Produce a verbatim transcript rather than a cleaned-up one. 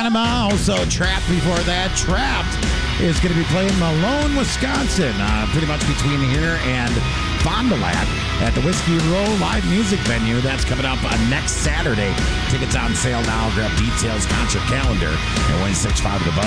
Panama. Also, Trapped before that. Trapped is going to be playing Malone, Wisconsin, uh, pretty much between here and Fond du Lac at the Whiskey Row live music venue. That's coming up uh, next Saturday. Tickets on sale now. Grab details, concert calendar, and win six five at the buzz